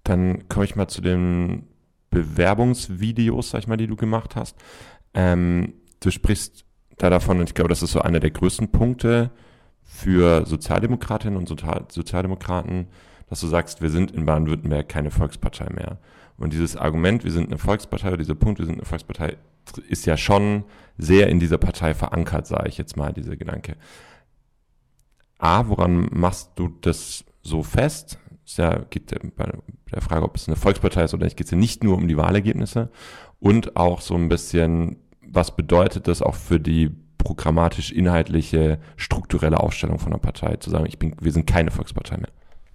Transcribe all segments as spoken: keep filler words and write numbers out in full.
dann komme ich mal zu den Bewerbungsvideos, sag ich mal, die du gemacht hast. Ähm, du sprichst da davon, und ich glaube, das ist so einer der größten Punkte für Sozialdemokratinnen und Sozial- Sozialdemokraten, dass du sagst, wir sind in Baden-Württemberg keine Volkspartei mehr. Und dieses Argument, wir sind eine Volkspartei, oder dieser Punkt, wir sind eine Volkspartei, ist ja schon sehr in dieser Partei verankert, sage ich jetzt mal, dieser Gedanke. A, woran machst du das so fest? Es ja, geht bei der Frage, ob es eine Volkspartei ist oder nicht, geht es ja nicht nur um die Wahlergebnisse und auch so ein bisschen, was bedeutet das auch für die programmatisch-inhaltliche, strukturelle Aufstellung von einer Partei, zu sagen, ich bin, wir sind keine Volkspartei mehr.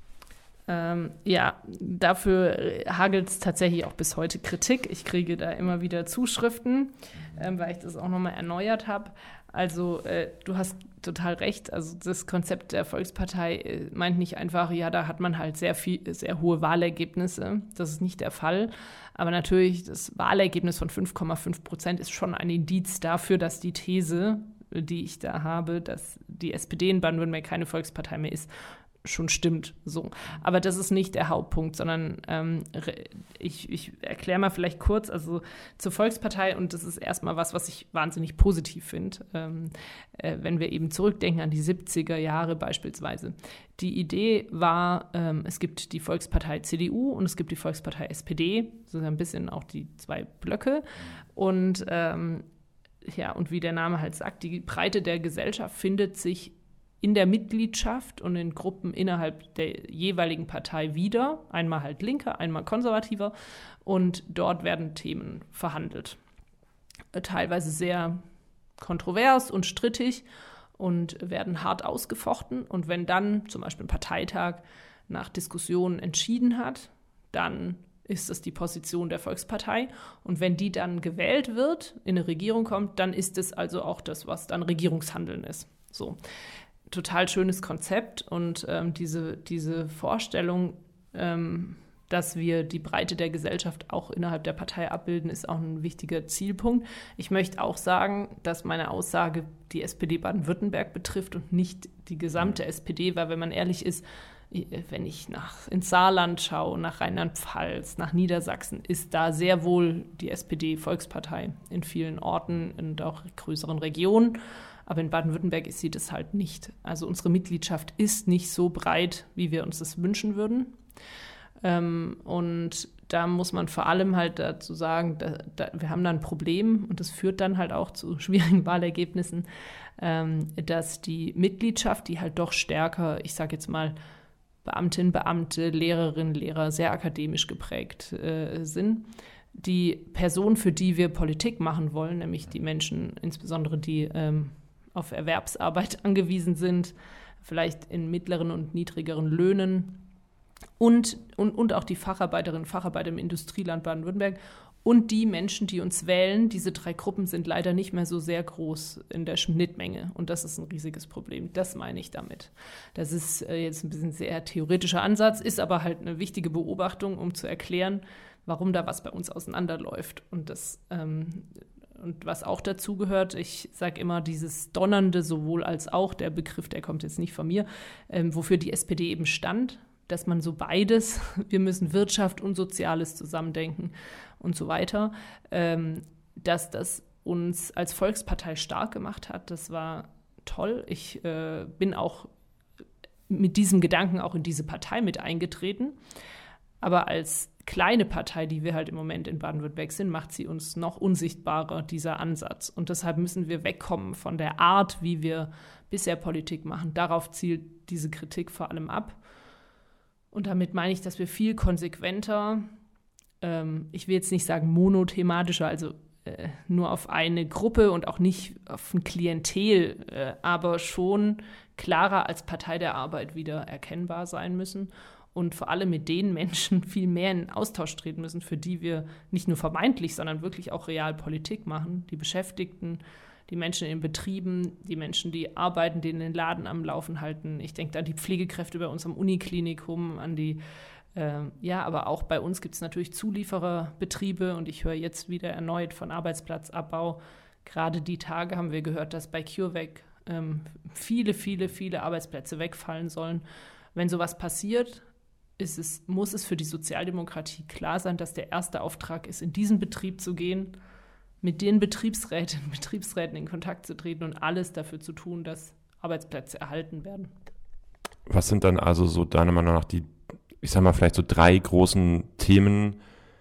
Ähm, ja, dafür hagelt es tatsächlich auch bis heute Kritik. Ich kriege da immer wieder Zuschriften, ähm, weil ich das auch nochmal erneuert habe. Also äh, du hast total recht. Also das Konzept der Volkspartei äh, meint nicht einfach, ja, da hat man halt sehr viel, sehr hohe Wahlergebnisse. Das ist nicht der Fall. Aber natürlich, das Wahlergebnis von fünf Komma fünf Prozent ist schon ein Indiz dafür, dass die These, die ich da habe, dass die S P D in Baden-Württemberg keine Volkspartei mehr ist, schon stimmt. So. Aber das ist nicht der Hauptpunkt, sondern ähm, ich, ich erkläre mal vielleicht kurz, also zur Volkspartei, und das ist erstmal was, was ich wahnsinnig positiv finde, ähm, äh, wenn wir eben zurückdenken an die siebziger Jahre beispielsweise. Die Idee war, ähm, es gibt die Volkspartei C D U und es gibt die Volkspartei S P D, so ein bisschen auch die zwei Blöcke. Und ähm, ja, und wie der Name halt sagt, die Breite der Gesellschaft findet sich in der Mitgliedschaft und in Gruppen innerhalb der jeweiligen Partei wieder, einmal halt linker, einmal konservativer, und dort werden Themen verhandelt. Teilweise sehr kontrovers und strittig und werden hart ausgefochten, und wenn dann zum Beispiel ein Parteitag nach Diskussionen entschieden hat, dann ist das die Position der Volkspartei, und wenn die dann gewählt wird, in eine Regierung kommt, dann ist es also auch das, was dann Regierungshandeln ist. So. Total schönes Konzept, und ähm, diese, diese Vorstellung, ähm, dass wir die Breite der Gesellschaft auch innerhalb der Partei abbilden, ist auch ein wichtiger Zielpunkt. Ich möchte auch sagen, dass meine Aussage die S P D Baden-Württemberg betrifft und nicht die gesamte S P D, weil, wenn man ehrlich ist, wenn ich nach, ins Saarland schaue, nach Rheinland-Pfalz, nach Niedersachsen, ist da sehr wohl die S P D Volkspartei in vielen Orten und auch größeren Regionen. Aber in Baden-Württemberg ist sie das halt nicht. Also unsere Mitgliedschaft ist nicht so breit, wie wir uns das wünschen würden. Ähm, und da muss man vor allem halt dazu sagen, da, da, wir haben da ein Problem, und das führt dann halt auch zu schwierigen Wahlergebnissen, ähm, dass die Mitgliedschaft, die halt doch stärker, ich sage jetzt mal, Beamtin, Beamte, Lehrerinnen, Lehrer, sehr akademisch geprägt äh, sind, die Person, für die wir Politik machen wollen, nämlich die Menschen, insbesondere die ähm, auf Erwerbsarbeit angewiesen sind, vielleicht in mittleren und niedrigeren Löhnen, und, und, und auch die Facharbeiterinnen und Facharbeiter im Industrieland Baden-Württemberg und die Menschen, die uns wählen. Diese drei Gruppen sind leider nicht mehr so sehr groß in der Schnittmenge, und das ist ein riesiges Problem. Das meine ich damit. Das ist äh, jetzt ein bisschen sehr theoretischer Ansatz, ist aber halt eine wichtige Beobachtung, um zu erklären, warum da was bei uns auseinanderläuft. Und das ähm, Und was auch dazu gehört, ich sage immer, dieses Donnernde sowohl als auch, der Begriff, der kommt jetzt nicht von mir, ähm, wofür die S P D eben stand, dass man so beides, wir müssen Wirtschaft und Soziales zusammendenken und so weiter, ähm, dass das uns als Volkspartei stark gemacht hat. Das war toll. Ich äh, bin auch mit diesem Gedanken auch in diese Partei mit eingetreten. Aber als kleine Partei, die wir halt im Moment in Baden-Württemberg sind, macht sie uns noch unsichtbarer, dieser Ansatz. Und deshalb müssen wir wegkommen von der Art, wie wir bisher Politik machen. Darauf zielt diese Kritik vor allem ab. Und damit meine ich, dass wir viel konsequenter, ähm, ich will jetzt nicht sagen monothematischer, also äh, nur auf eine Gruppe und auch nicht auf ein Klientel, äh, aber schon klarer als Partei der Arbeit wieder erkennbar sein müssen. Und vor allem mit den Menschen viel mehr in Austausch treten müssen, für die wir nicht nur vermeintlich, sondern wirklich auch real Politik machen. Die Beschäftigten, die Menschen in Betrieben, die Menschen, die arbeiten, die den Laden am Laufen halten. Ich denke da an die Pflegekräfte bei uns am Uniklinikum, an die, äh, ja, aber auch bei uns gibt es natürlich Zuliefererbetriebe, und ich höre jetzt wieder erneut von Arbeitsplatzabbau. Gerade die Tage haben wir gehört, dass bei CureVac ähm, viele, viele, viele Arbeitsplätze wegfallen sollen. Wenn sowas passiert, ist es, muss es für die Sozialdemokratie klar sein, dass der erste Auftrag ist, in diesen Betrieb zu gehen, mit den Betriebsrätinnen und Betriebsräten in Kontakt zu treten und alles dafür zu tun, dass Arbeitsplätze erhalten werden. Was sind dann also so deiner Meinung nach die, ich sag mal, vielleicht so drei großen Themen,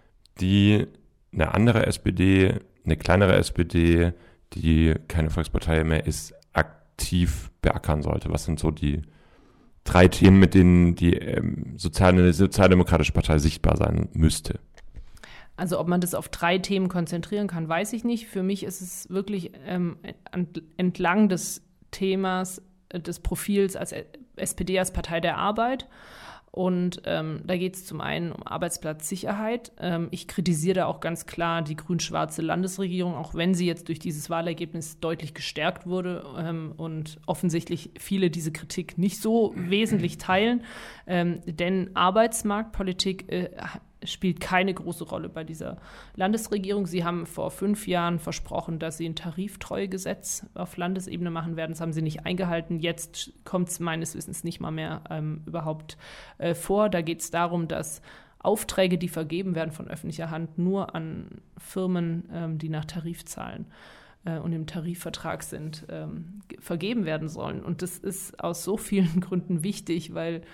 die eine andere S P D, eine kleinere S P D, die keine Volkspartei mehr ist, aktiv beackern sollte? Was sind so die drei Themen, mit denen die ähm, Sozial- eine sozialdemokratische Partei sichtbar sein müsste? Also ob man das auf drei Themen konzentrieren kann, weiß ich nicht. Für mich ist es wirklich ähm, entlang des Themas, des Profils als S P D, als Partei der Arbeit. Und ähm, da geht es zum einen um Arbeitsplatzsicherheit. Ähm, ich kritisiere da auch ganz klar die grün-schwarze Landesregierung, auch wenn sie jetzt durch dieses Wahlergebnis deutlich gestärkt wurde ähm, und offensichtlich viele diese Kritik nicht so wesentlich teilen. Ähm, denn Arbeitsmarktpolitik äh, spielt keine große Rolle bei dieser Landesregierung. Sie haben vor fünf Jahren versprochen, dass sie ein Tariftreuegesetz auf Landesebene machen werden. Das haben sie nicht eingehalten. Jetzt kommt es meines Wissens nicht mal mehr ähm, überhaupt äh, vor. Da geht es darum, dass Aufträge, die vergeben werden von öffentlicher Hand, nur an Firmen, ähm, die nach Tarif zahlen äh, und im Tarifvertrag sind, ähm, vergeben werden sollen. Und das ist aus so vielen Gründen wichtig, weil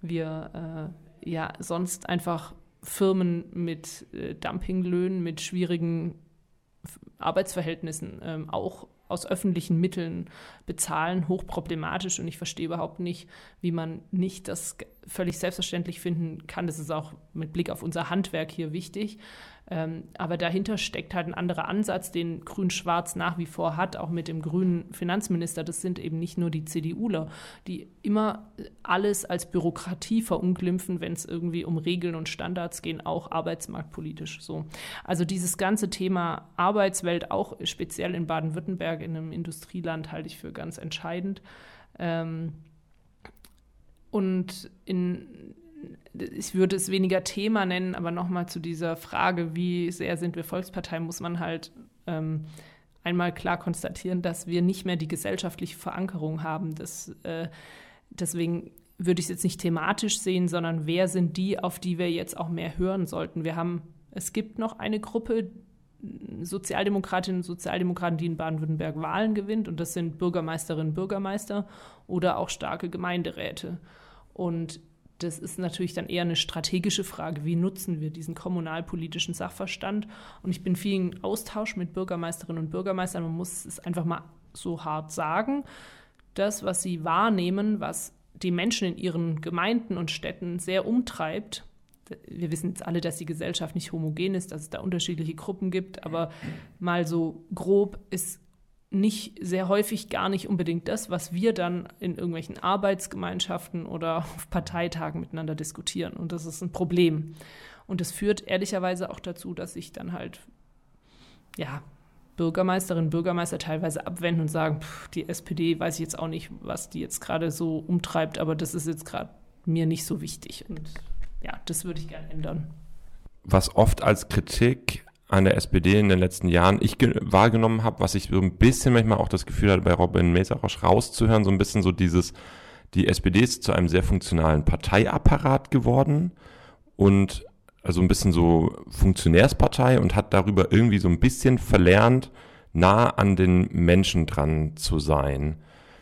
wir äh, ja sonst einfach Firmen mit äh, Dumpinglöhnen, mit schwierigen Arbeitsverhältnissen ähm, auch aus öffentlichen Mitteln bezahlen, hochproblematisch. Und ich verstehe überhaupt nicht, wie man nicht das völlig selbstverständlich finden kann. Das ist auch mit Blick auf unser Handwerk hier wichtig. Ähm, aber dahinter steckt halt ein anderer Ansatz, den Grün-Schwarz nach wie vor hat, auch mit dem grünen Finanzminister. Das sind eben nicht nur die CDUler, die immer alles als Bürokratie verunglimpfen, wenn es irgendwie um Regeln und Standards gehen, auch arbeitsmarktpolitisch so. Also dieses ganze Thema Arbeitswelt, auch speziell in Baden-Württemberg, in einem Industrieland, halte ich für ganz entscheidend. Ähm, und in ich würde es weniger Thema nennen, aber nochmal zu dieser Frage, wie sehr sind wir Volkspartei, muss man halt ähm, einmal klar konstatieren, dass wir nicht mehr die gesellschaftliche Verankerung haben. Das, äh, deswegen würde ich es jetzt nicht thematisch sehen, sondern wer sind die, auf die wir jetzt auch mehr hören sollten. Wir haben, es gibt noch eine Gruppe Sozialdemokratinnen und Sozialdemokraten, die in Baden-Württemberg Wahlen gewinnt, und das sind Bürgermeisterinnen und Bürgermeister oder auch starke Gemeinderäte. Und das ist natürlich dann eher eine strategische Frage, wie nutzen wir diesen kommunalpolitischen Sachverstand? Und ich bin viel im Austausch mit Bürgermeisterinnen und Bürgermeistern. Man muss es einfach mal so hart sagen. Das, was sie wahrnehmen, was die Menschen in ihren Gemeinden und Städten sehr umtreibt, wir wissen jetzt alle, dass die Gesellschaft nicht homogen ist, dass es da unterschiedliche Gruppen gibt, aber mal so grob ist nicht sehr häufig gar nicht unbedingt das, was wir dann in irgendwelchen Arbeitsgemeinschaften oder auf Parteitagen miteinander diskutieren. Und das ist ein Problem. Und das führt ehrlicherweise auch dazu, dass sich dann halt ja, Bürgermeisterinnen und Bürgermeister teilweise abwenden und sagen, pff, die S P D, weiß ich jetzt auch nicht, was die jetzt gerade so umtreibt, aber das ist jetzt gerade mir nicht so wichtig. Und ja, das würde ich gerne ändern. Was oft als Kritik an der S P D in den letzten Jahren ich ge- wahrgenommen habe, was ich so ein bisschen manchmal auch das Gefühl hatte, bei Robin Meserosch rauszuhören, so ein bisschen so dieses, die S P D ist zu einem sehr funktionalen Parteiapparat geworden und also ein bisschen so Funktionärspartei und hat darüber irgendwie so ein bisschen verlernt, nah an den Menschen dran zu sein.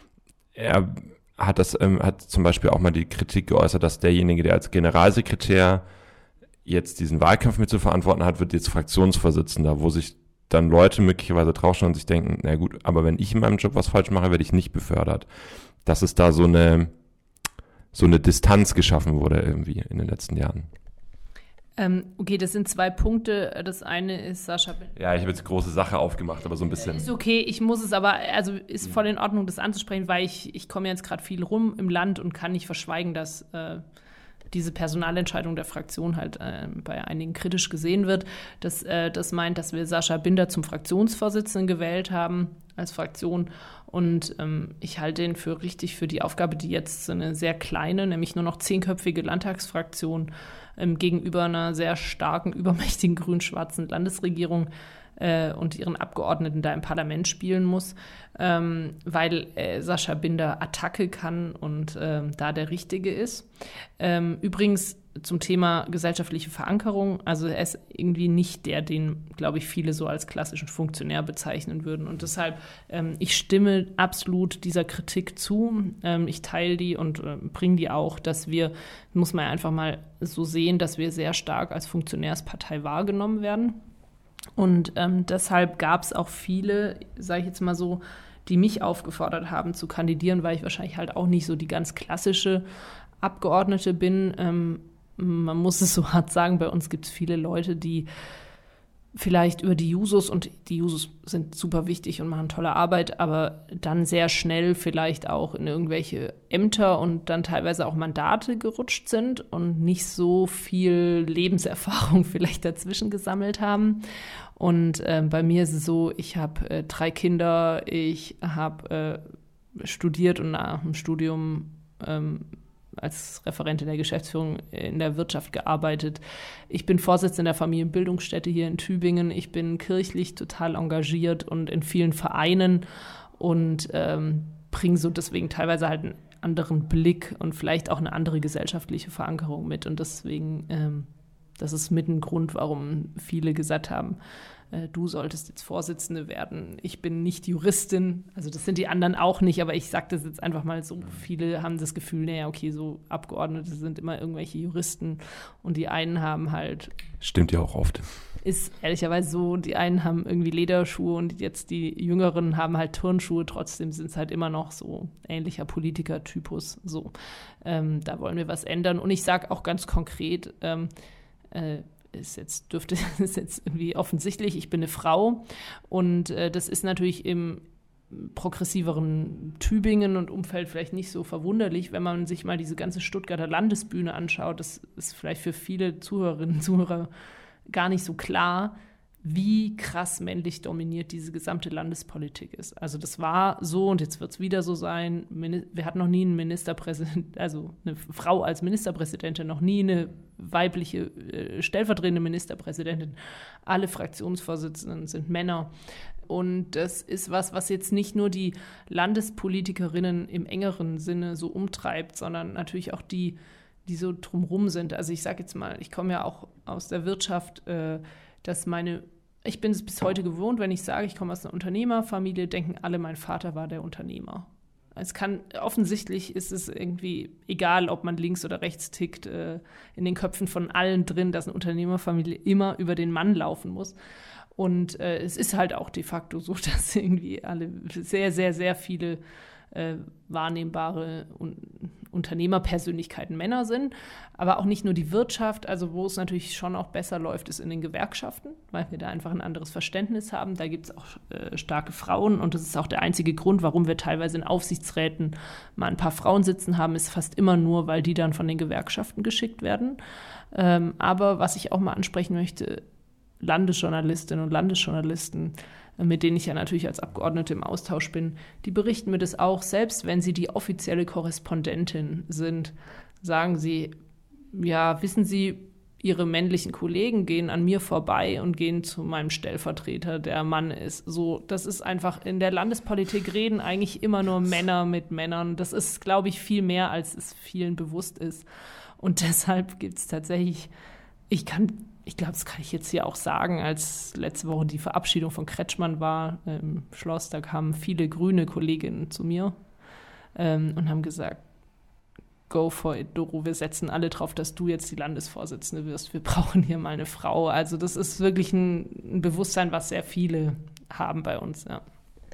Er hat das, ähm, hat zum Beispiel auch mal die Kritik geäußert, dass derjenige, der als Generalsekretär jetzt diesen Wahlkampf mit zu verantworten hat, wird jetzt Fraktionsvorsitzender, wo sich dann Leute möglicherweise draufschauen und sich denken, na gut, aber wenn ich in meinem Job was falsch mache, werde ich nicht befördert. Dass es da so eine, so eine Distanz geschaffen wurde irgendwie in den letzten Jahren. Ähm, okay, das sind zwei Punkte. Das eine ist Sascha Binder. Ja, ich habe jetzt große Sache aufgemacht, aber so ein bisschen. Ist okay, ich muss es aber, also ist voll in Ordnung, das anzusprechen, weil ich, ich komme jetzt gerade viel rum im Land und kann nicht verschweigen, dass äh, diese Personalentscheidung der Fraktion halt äh, bei einigen kritisch gesehen wird. Das, äh, das meint, dass wir Sascha Binder zum Fraktionsvorsitzenden gewählt haben als Fraktion. Und ähm, ich halte ihn für richtig für die Aufgabe, die jetzt so eine sehr kleine, nämlich nur noch zehnköpfige Landtagsfraktion ähm, gegenüber einer sehr starken, übermächtigen grün-schwarzen Landesregierung äh, und ihren Abgeordneten da im Parlament spielen muss, ähm, weil äh, Sascha Binder Attacke kann und äh, da der Richtige ist. Ähm, übrigens zum Thema gesellschaftliche Verankerung, also er ist irgendwie nicht der, den, glaube ich, viele so als klassischen Funktionär bezeichnen würden. Und deshalb, ähm, ich stimme absolut dieser Kritik zu. Ähm, ich teile die und äh, bringe die auch, dass wir, muss man einfach mal so sehen, dass wir sehr stark als Funktionärspartei wahrgenommen werden. Und ähm, deshalb gab es auch viele, sage ich jetzt mal so, die mich aufgefordert haben zu kandidieren, weil ich wahrscheinlich halt auch nicht so die ganz klassische Abgeordnete bin. Ähm, man muss es so hart sagen, bei uns gibt es viele Leute, die vielleicht über die Jusos, und die Jusos sind super wichtig und machen tolle Arbeit, aber dann sehr schnell vielleicht auch in irgendwelche Ämter und dann teilweise auch Mandate gerutscht sind und nicht so viel Lebenserfahrung vielleicht dazwischen gesammelt haben. Und äh, bei mir ist es so, ich habe äh, drei Kinder, ich habe äh, studiert und nach dem Studium ähm, als Referentin der Geschäftsführung in der Wirtschaft gearbeitet. Ich bin Vorsitzende der Familienbildungsstätte hier in Tübingen. Ich bin kirchlich total engagiert und in vielen Vereinen und ähm, bringe so deswegen teilweise halt einen anderen Blick und vielleicht auch eine andere gesellschaftliche Verankerung mit. Und deswegen, ähm, das ist mit ein Grund, warum viele gesagt haben, du solltest jetzt Vorsitzende werden. Ich bin nicht Juristin, also das sind die anderen auch nicht, aber ich sage das jetzt einfach mal so. Viele haben das Gefühl, naja, okay, so Abgeordnete sind immer irgendwelche Juristen und die einen haben halt... Stimmt ja auch oft. Ist ehrlicherweise so, die einen haben irgendwie Lederschuhe und jetzt die Jüngeren haben halt Turnschuhe, trotzdem sind es halt immer noch so ähnlicher Politikertypus. So, ähm, da wollen wir was ändern. Und ich sage auch ganz konkret, ähm, äh, ist jetzt, dürfte, ist jetzt irgendwie offensichtlich, ich bin eine Frau und äh, das ist natürlich im progressiveren Tübingen und Umfeld vielleicht nicht so verwunderlich, wenn man sich mal diese ganze Stuttgarter Landesbühne anschaut. Das ist vielleicht für viele Zuhörerinnen und Zuhörer gar nicht so klar, wie krass männlich dominiert diese gesamte Landespolitik ist. Also das war so und jetzt wird es wieder so sein. Wir hatten noch nie einen Ministerpräsident, also eine Frau als Ministerpräsidentin, noch nie eine weibliche äh, stellvertretende Ministerpräsidentin. Alle Fraktionsvorsitzenden sind Männer. Und das ist was, was jetzt nicht nur die Landespolitikerinnen im engeren Sinne so umtreibt, sondern natürlich auch die, die so drumrum sind. Also ich sage jetzt mal, ich komme ja auch aus der Wirtschaft, äh, dass meine, ich bin es bis heute gewohnt, wenn ich sage, ich komme aus einer Unternehmerfamilie, denken alle, mein Vater war der Unternehmer. Es kann, offensichtlich ist es irgendwie egal, ob man links oder rechts tickt, äh, in den Köpfen von allen drin, dass eine Unternehmerfamilie immer über den Mann laufen muss. Und äh, es ist halt auch de facto so, dass irgendwie alle sehr, sehr, sehr viele äh, wahrnehmbare Un- Unternehmerpersönlichkeiten Männer sind, aber auch nicht nur die Wirtschaft. Also wo es natürlich schon auch besser läuft, ist in den Gewerkschaften, weil wir da einfach ein anderes Verständnis haben. Da gibt es auch äh, starke Frauen und das ist auch der einzige Grund, warum wir teilweise in Aufsichtsräten mal ein paar Frauen sitzen haben, ist fast immer nur, weil die dann von den Gewerkschaften geschickt werden. Ähm, aber was ich auch mal ansprechen möchte, Landesjournalistinnen und Landesjournalisten, mit denen ich ja natürlich als Abgeordnete im Austausch bin, die berichten mir das auch, selbst wenn sie die offizielle Korrespondentin sind, sagen sie, ja, wissen Sie, Ihre männlichen Kollegen gehen an mir vorbei und gehen zu meinem Stellvertreter, der Mann ist. So, das ist einfach, in der Landespolitik reden eigentlich immer nur Männer mit Männern. Das ist, glaube ich, viel mehr, als es vielen bewusst ist. Und deshalb gibt es tatsächlich, ich kann Ich glaube, das kann ich jetzt hier auch sagen, als letzte Woche die Verabschiedung von Kretschmann war im Schloss, da kamen viele grüne Kolleginnen zu mir ähm, und haben gesagt, go for it, Doro, wir setzen alle drauf, dass du jetzt die Landesvorsitzende wirst. Wir brauchen hier mal eine Frau. Also das ist wirklich ein, ein Bewusstsein, was sehr viele haben bei uns, ja.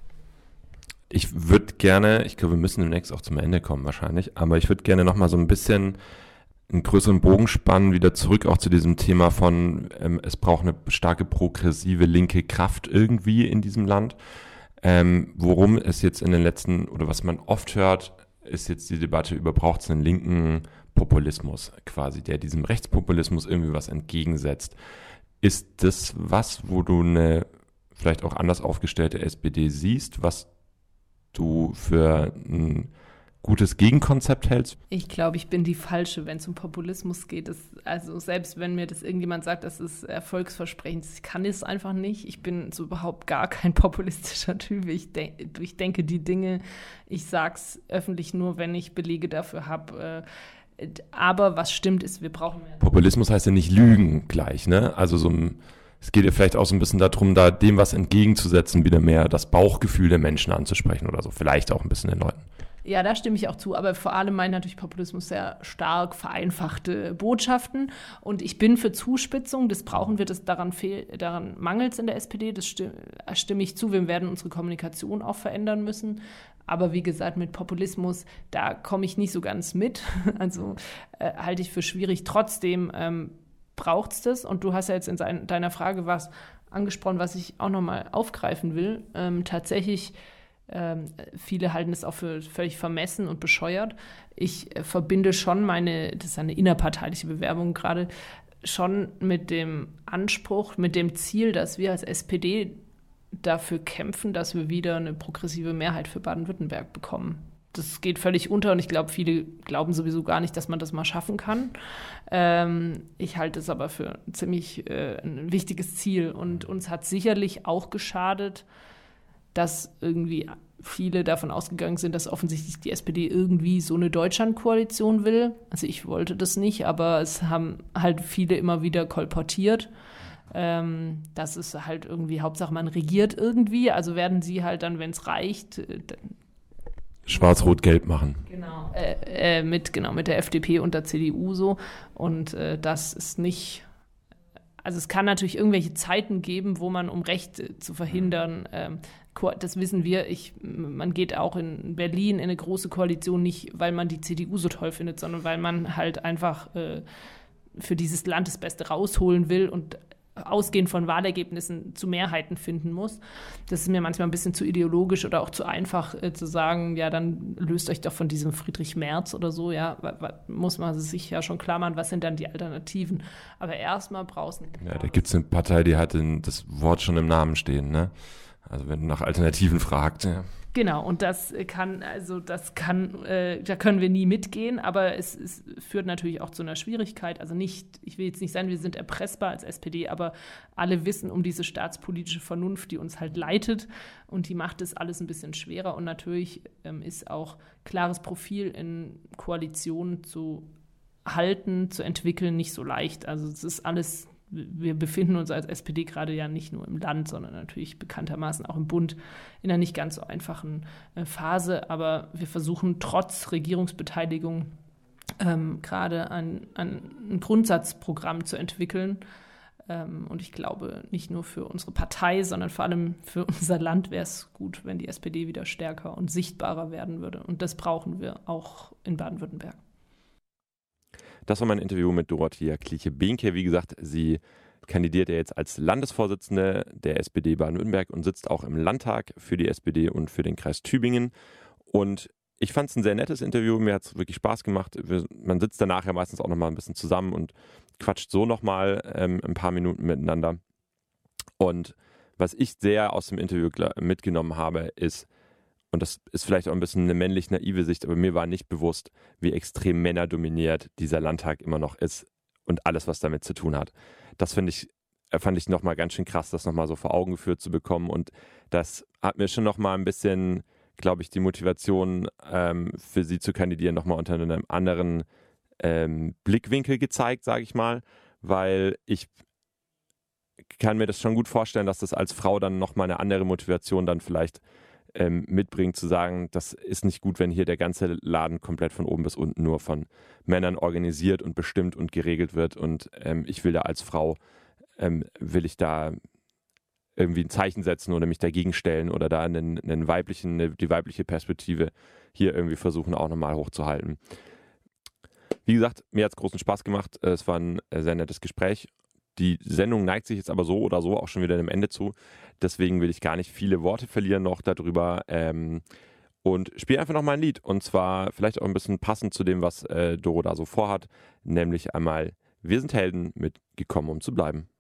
Ich würde gerne, ich glaube, wir müssen demnächst auch zum Ende kommen wahrscheinlich, aber ich würde gerne noch mal so ein bisschen einen größeren Bogen spannen, wieder zurück auch zu diesem Thema von, ähm, es braucht eine starke progressive linke Kraft irgendwie in diesem Land. Ähm, worum es jetzt in den letzten, oder was man oft hört, ist jetzt die Debatte über, braucht es einen linken Populismus quasi, der diesem Rechtspopulismus irgendwie was entgegensetzt. Ist das was, wo du eine vielleicht auch anders aufgestellte S P D siehst, was du für ein gutes Gegenkonzept hältst? Ich glaube, ich bin die Falsche, wenn es um Populismus geht. Das, also selbst wenn mir das irgendjemand sagt, das ist erfolgsversprechend, ich kann es einfach nicht. Ich bin so überhaupt gar kein populistischer Typ. Ich, de- ich denke die Dinge, ich sage es öffentlich nur, wenn ich Belege dafür habe. Aber was stimmt ist, wir brauchen mehr. Populismus heißt ja nicht lügen gleich, ne? Also so ein, es geht ja vielleicht auch so ein bisschen darum, da dem was entgegenzusetzen, wieder mehr das Bauchgefühl der Menschen anzusprechen oder so. Vielleicht auch ein bisschen den Leuten. Ja, da stimme ich auch zu, aber vor allem meint natürlich Populismus sehr stark vereinfachte Botschaften und ich bin für Zuspitzung, das brauchen wir, das daran, fehl, daran mangelt es in der S P D, das stimme, stimme ich zu, wir werden unsere Kommunikation auch verändern müssen, aber wie gesagt, mit Populismus, da komme ich nicht so ganz mit, also äh, halte ich für schwierig, trotzdem ähm, braucht es das und du hast ja jetzt in sein, deiner Frage was angesprochen, was ich auch nochmal aufgreifen will, ähm, tatsächlich. Ähm, viele halten es auch für völlig vermessen und bescheuert. Ich äh, verbinde schon meine, das ist eine innerparteiliche Bewerbung gerade, schon mit dem Anspruch, mit dem Ziel, dass wir als S P D dafür kämpfen, dass wir wieder eine progressive Mehrheit für Baden-Württemberg bekommen. Das geht völlig unter und ich glaube, viele glauben sowieso gar nicht, dass man das mal schaffen kann. Ähm, ich halte es aber für ein ziemlich äh, ein wichtiges Ziel und uns hat sicherlich auch geschadet, dass irgendwie viele davon ausgegangen sind, dass offensichtlich die S P D irgendwie so eine Deutschlandkoalition will. Also ich wollte das nicht, aber es haben halt viele immer wieder kolportiert. Ähm, das ist halt irgendwie, Hauptsache man regiert irgendwie, also werden sie halt dann, wenn es reicht, äh, Schwarz-Rot-Gelb machen. Genau, äh, äh, mit, genau, mit der F D P und der C D U so. Und äh, das ist nicht... Also es kann natürlich irgendwelche Zeiten geben, wo man, um Recht äh, zu verhindern, ähm, das wissen wir, ich, man geht auch in Berlin in eine große Koalition nicht, weil man die C D U so toll findet, sondern weil man halt einfach äh, für dieses Land das Beste rausholen will und ausgehend von Wahlergebnissen zu Mehrheiten finden muss. Das ist mir manchmal ein bisschen zu ideologisch oder auch zu einfach äh, zu sagen, ja, dann löst euch doch von diesem Friedrich Merz oder so, ja, muss man sich ja schon klar machen, was sind dann die Alternativen. Aber erstmal brauchst du... Ja, da gibt es eine Partei, die hat den, das Wort schon im Namen stehen, ne? Also wenn du nach Alternativen fragst, ja. Genau, und das kann, also das kann, äh, da können wir nie mitgehen, aber es, es führt natürlich auch zu einer Schwierigkeit. Also nicht, ich will jetzt nicht sagen, wir sind erpressbar als S P D, aber alle wissen um diese staatspolitische Vernunft, die uns halt leitet und die macht es alles ein bisschen schwerer. Und natürlich ähm, ist auch klares Profil in Koalitionen zu halten, zu entwickeln, nicht so leicht. Also es ist alles... Wir befinden uns als S P D gerade ja nicht nur im Land, sondern natürlich bekanntermaßen auch im Bund in einer nicht ganz so einfachen äh, Phase. Aber wir versuchen trotz Regierungsbeteiligung ähm, gerade ein, ein, ein Grundsatzprogramm zu entwickeln. Ähm, und ich glaube, nicht nur für unsere Partei, sondern vor allem für unser Land wäre es gut, wenn die S P D wieder stärker und sichtbarer werden würde. Und das brauchen wir auch in Baden-Württemberg. Das war mein Interview mit Dorothea Kliche-Behnke. Wie gesagt, sie kandidiert ja jetzt als Landesvorsitzende der S P D Baden-Württemberg und sitzt auch im Landtag für die S P D und für den Kreis Tübingen. Und ich fand es ein sehr nettes Interview. Mir hat es wirklich Spaß gemacht. Wir, man sitzt danach ja meistens auch nochmal ein bisschen zusammen und quatscht so nochmal ähm, ein paar Minuten miteinander. Und was ich sehr aus dem Interview mitgenommen habe, ist, und das ist vielleicht auch ein bisschen eine männlich naive Sicht, aber mir war nicht bewusst, wie extrem männerdominiert dieser Landtag immer noch ist und alles, was damit zu tun hat. Das finde ich, fand ich nochmal ganz schön krass, das nochmal so vor Augen geführt zu bekommen. Und das hat mir schon nochmal ein bisschen, glaube ich, die Motivation ähm, für sie zu kandidieren nochmal unter einem anderen ähm, Blickwinkel gezeigt, sage ich mal, weil ich kann mir das schon gut vorstellen, dass das als Frau dann nochmal eine andere Motivation dann vielleicht Ähm, mitbringt, zu sagen, das ist nicht gut, wenn hier der ganze Laden komplett von oben bis unten nur von Männern organisiert und bestimmt und geregelt wird und ähm, ich will da als Frau, ähm, will ich da irgendwie ein Zeichen setzen oder mich dagegen stellen oder da einen, einen weiblichen, eine, die weibliche Perspektive hier irgendwie versuchen auch nochmal hochzuhalten. Wie gesagt, mir hat es großen Spaß gemacht, es war ein sehr nettes Gespräch. Die Sendung neigt sich jetzt aber so oder so auch schon wieder dem Ende zu. Deswegen will ich gar nicht viele Worte verlieren noch darüber ähm, und spiele einfach noch mal ein Lied. Und zwar vielleicht auch ein bisschen passend zu dem, was äh, Doro da so vorhat. Nämlich einmal Wir sind Helden mit Gekommen, um zu bleiben.